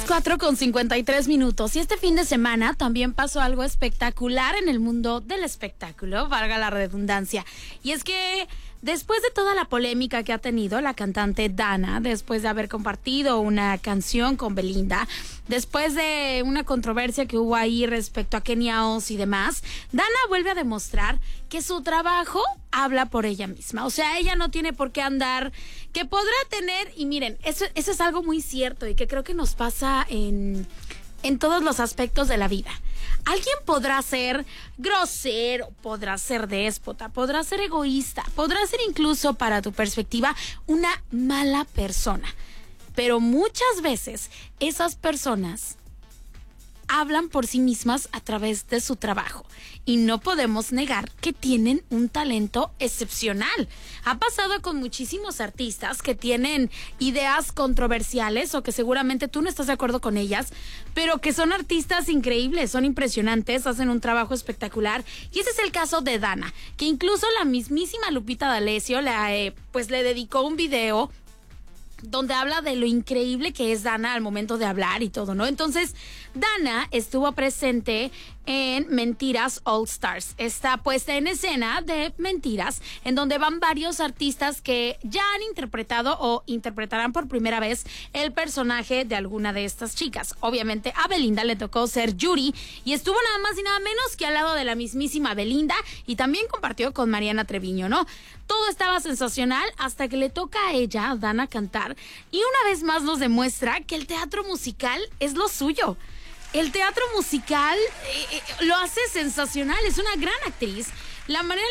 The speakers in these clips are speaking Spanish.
4:53. Y este fin de semana también pasó algo espectacular en el mundo del espectáculo, valga la redundancia. Y es que después de toda la polémica que ha tenido la cantante Dana, después de haber compartido una canción con Belinda, después de una controversia que hubo ahí respecto a Kenia Oz y demás, Dana vuelve a demostrar que su trabajo habla por ella misma. O sea, ella no tiene por qué andar, que podrá tener, y miren, eso es algo muy cierto y que creo que nos pasa en todos los aspectos de la vida. Alguien podrá ser grosero, podrá ser déspota, podrá ser egoísta, podrá ser incluso, para tu perspectiva, una mala persona. Pero muchas veces esas personas hablan por sí mismas a través de su trabajo y no podemos negar que tienen un talento excepcional. Ha pasado con muchísimos artistas que tienen ideas controversiales o que seguramente tú no estás de acuerdo con ellas, pero que son artistas increíbles, son impresionantes, hacen un trabajo espectacular, y ese es el caso de Dana, que incluso la mismísima Lupita D'Alessio le dedicó un video donde habla de lo increíble que es Dana al momento de hablar y todo, ¿no? Entonces, Dana estuvo presente en Mentiras All Stars, esta puesta en escena de Mentiras, en donde van varios artistas que ya han interpretado o interpretarán por primera vez el personaje de alguna de estas chicas. Obviamente a Belinda le tocó ser Yuri y estuvo nada más y nada menos que al lado de la mismísima Belinda, y también compartió con Mariana Treviño, ¿no? Todo estaba sensacional hasta que le toca a ella, a Dana, cantar, y una vez más nos demuestra que el teatro musical es lo suyo. El teatro musical lo hace sensacional, es una gran actriz. La manera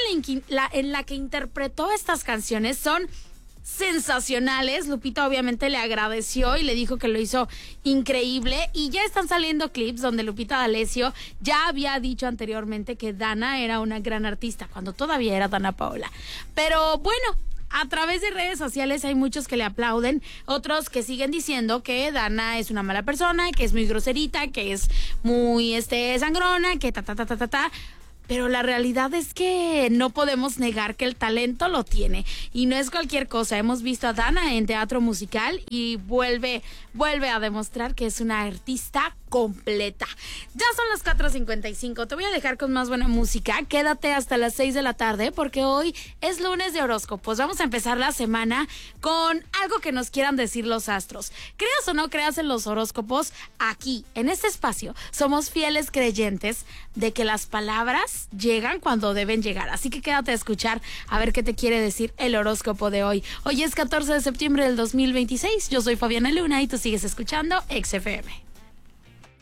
en la que interpretó estas canciones son sensacionales. Lupita obviamente le agradeció y le dijo que lo hizo increíble, y ya están saliendo clips donde Lupita D'Alessio ya había dicho anteriormente que Dana era una gran artista cuando todavía era Dana Paola. Pero bueno, a través de redes sociales hay muchos que le aplauden, otros que siguen diciendo que Dana es una mala persona, que es muy groserita, que es muy sangrona, que ta. Pero la realidad es que no podemos negar que el talento lo tiene. Y no es cualquier cosa. Hemos visto a Dana en teatro musical y vuelve a demostrar que es una artista completa. Ya son las 4:55. Te voy a dejar con más buena música. Quédate hasta las 6 de la tarde porque hoy es lunes de horóscopos. Vamos a empezar la semana con algo que nos quieran decir los astros. Creas o no creas en los horóscopos, aquí, en este espacio, somos fieles creyentes de que las palabras llegan cuando deben llegar. Así que quédate a escuchar a ver qué te quiere decir el horóscopo de hoy. Hoy es 14 de septiembre del 2026. Yo soy Fabiana Luna y tú sigues escuchando XFM.